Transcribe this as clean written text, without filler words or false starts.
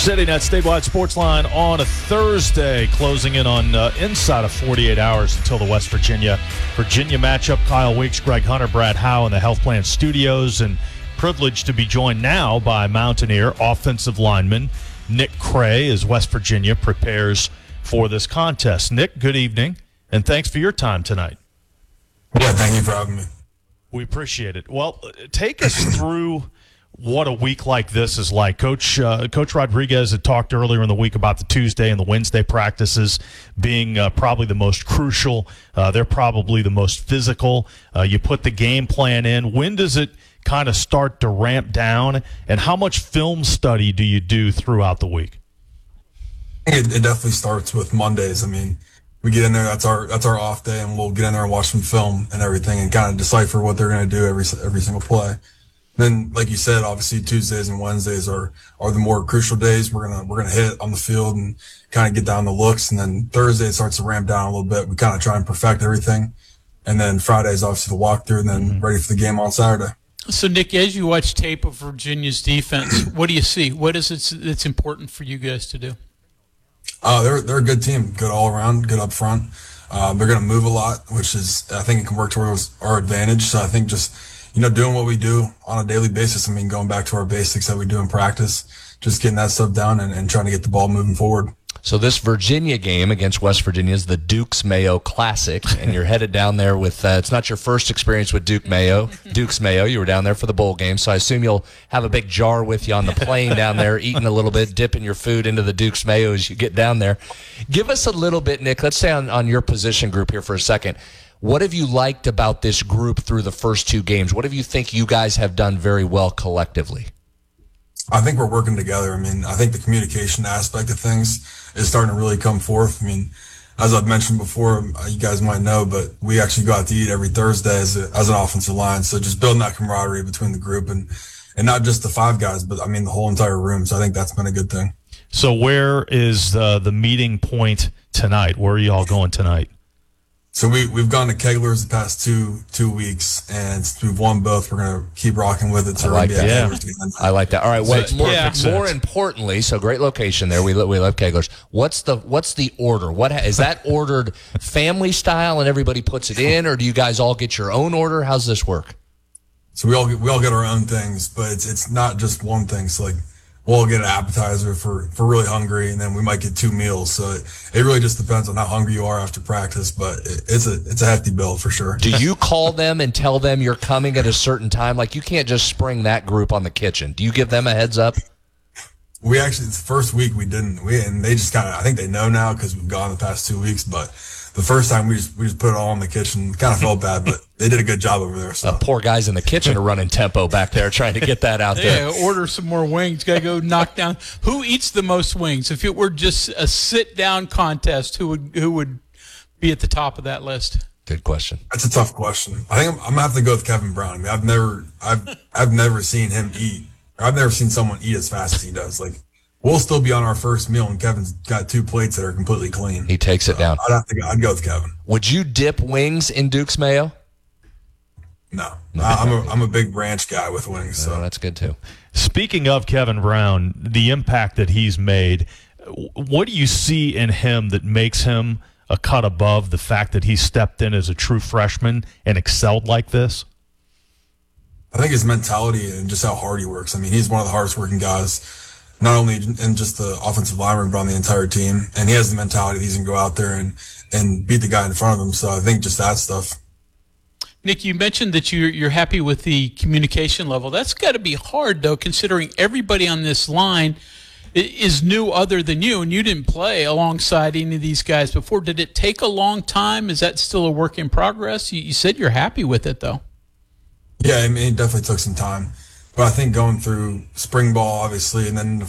City Net statewide sports line on a Thursday, closing in on inside of 48 hours until the West Virginia matchup. Kyle Weeks, Greg Hunter, Brad Howe in the Health Plan Studios, and privileged to be joined now by Mountaineer offensive lineman Nick Cray as West Virginia prepares for this contest. Nick, good evening, and thanks for your time tonight. Yeah, thank you for having me. We appreciate it. Well, take us through what a week like this is like. Coach Rodriguez had talked earlier in the week about the Tuesday and the Wednesday practices being probably the most crucial. They're probably the most physical. You put the game plan in. When does it kind of start to ramp down, and how much film study do you do throughout the week? It definitely starts with Mondays. I mean, we get in there, that's our off day, and we'll get in there and watch some film and everything and kind of decipher what they're going to do every single play. Then, like you said, obviously Tuesdays and Wednesdays are the more crucial days. We're gonna hit on the field and kind of get down the looks. And then Thursday it starts to ramp down a little bit. We kind of try and perfect everything. And then Friday is obviously the walkthrough, and then ready for the game on Saturday. So, Nick, as you watch tape of Virginia's defense, what do you see? What is it that's important for you guys to do? They're a good team, good all around, good up front. They're going to move a lot, which is, I think it can work towards our advantage. So I think just, doing what we do on a daily basis. I mean, going back to our basics that we do in practice, just getting that stuff down and trying to get the ball moving forward. So this Virginia game against West Virginia is the Duke's Mayo Classic, and you're headed down there with, it's not your first experience with Duke's Mayo. You were down there for the bowl game, so I assume you'll have a big jar with you on the plane down there, eating a little bit, dipping your food into the Duke's Mayo as you get down there. Give us a little bit, Nick, let's stay on your position group here for a second. What have you liked about this group through the first two games? What have you think you guys have done very well collectively? I think we're working together. I mean, I think the communication aspect of things is starting to really come forth. I mean, as I've mentioned before, you guys might know, but we actually go out to eat every Thursday as an offensive line. So just building that camaraderie between the group and not just the five guys, but I mean the whole entire room. So I think that's been a good thing. So where is the meeting point tonight? Where are you all going tonight? So we've gone to Kegler's the past two weeks, and since we've won both, we're going to keep rocking with it. So I like that. Yeah. I like that. All right. So more importantly, so great location there. We love Kegler's. What's the order? Is that ordered family style and everybody puts it in, or do you guys all get your own order? How's this work? So we all get our own things, but it's not just one thing. So like we'll get an appetizer for really hungry, and then we might get two meals. So it really just depends on how hungry you are after practice, but it's a hefty bill for sure. Do you call them and tell them you're coming at a certain time? Like you can't just spring that group on the kitchen. Do you give them a heads up? We actually, the first week we didn't. And they just I think they know now because we've gone the past 2 weeks, but the first time we just put it all in the kitchen. Kind of felt bad, but they did a good job over there. So poor guys in the kitchen are running tempo back there trying to get that out there. Yeah, order some more wings. Got to go knock down. Who eats the most wings? If it were just a sit-down contest, who would be at the top of that list? Good question. That's a tough question. I think I'm gonna have to go with Kevin Brown. I mean, I've never seen him eat. I've never seen someone eat as fast as he does. Like, we'll still be on our first meal, and Kevin's got two plates that are completely clean. He takes it down. I'd go with Kevin. Would you dip wings in Duke's Mayo? No. I'm a big ranch guy with wings. So that's good too. Speaking of Kevin Brown, the impact that he's made, what do you see in him that makes him a cut above the fact that he stepped in as a true freshman and excelled like this? I think his mentality and just how hard he works. I mean, he's one of the hardest working guys, not only in just the offensive line room, but on the entire team. And he has the mentality that he's going to go out there and beat the guy in front of him. So I think just that stuff. Nick, you mentioned that you're happy with the communication level. That's got to be hard, though, considering everybody on this line is new other than you, and you didn't play alongside any of these guys before. Did it take a long time? Is that still a work in progress? You said you're happy with it, though. Yeah, I mean, it definitely took some time. But I think going through spring ball, obviously, and then